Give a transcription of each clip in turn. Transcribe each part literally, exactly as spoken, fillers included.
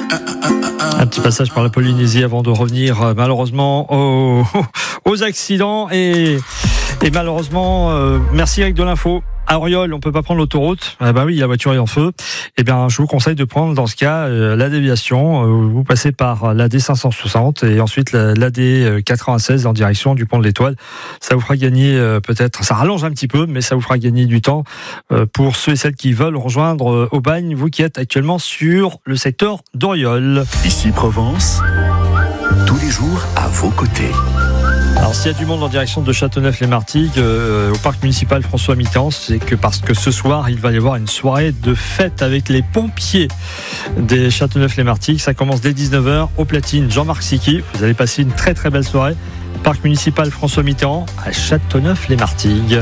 Un petit passage par la Polynésie avant de revenir euh, malheureusement aux, aux accidents et, et malheureusement, euh, merci Eric de l'info. À Auriol, on peut pas prendre l'autoroute. Ah bah oui, la voiture est en feu. Eh bien, je vous conseille de prendre dans ce cas euh, la déviation. Euh, vous passez par l'A D cinq cent soixante et ensuite l'A D quatre-vingt-seize en direction du pont de l'Étoile. Ça vous fera gagner euh, peut-être, ça rallonge un petit peu, mais ça vous fera gagner du temps euh, pour ceux et celles qui veulent rejoindre euh, Aubagne, vous qui êtes actuellement sur le secteur d'Auriol. Ici Provence, tous les jours à vos côtés. Alors s'il y a du monde en direction de Châteauneuf-les-Martigues euh, au parc municipal François Mitterrand, c'est que parce que ce soir il va y avoir une soirée de fête avec les pompiers des Châteauneuf-les-Martigues. Ça commence dès dix-neuf heures au platine Jean-Marc Siki. Vous allez passer une très très belle soirée. Parc municipal François Mitterrand à Châteauneuf-les-Martigues.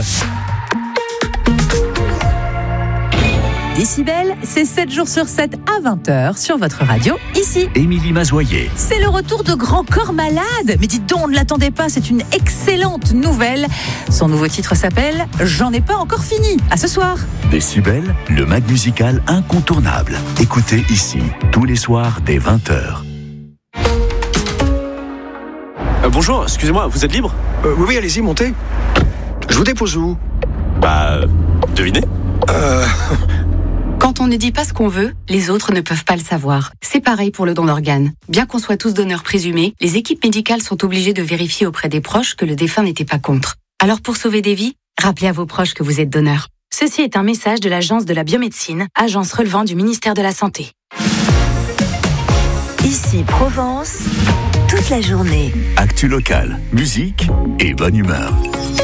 Décibel, c'est sept jours sur sept à vingt heures sur votre radio, ici. Émilie Mazoyer. C'est le retour de Grand Corps Malade. Mais dites donc, on ne l'attendait pas, c'est une excellente nouvelle. Son nouveau titre s'appelle « J'en ai pas encore fini ». À ce soir. Décibel, le mag musical incontournable. Écoutez ici, tous les soirs dès vingt heures. Euh, bonjour, excusez-moi, vous êtes libre ? euh, Oui, oui, allez-y, montez. Je vous dépose où ? Bah, devinez. Euh... Quand on ne dit pas ce qu'on veut, les autres ne peuvent pas le savoir. C'est pareil pour le don d'organes. Bien qu'on soit tous donneurs présumés, les équipes médicales sont obligées de vérifier auprès des proches que le défunt n'était pas contre. Alors pour sauver des vies, rappelez à vos proches que vous êtes donneur. Ceci est un message de l'Agence de la biomédecine, agence relevant du ministère de la Santé. Ici Provence, toute la journée. Actu local, musique et bonne humeur.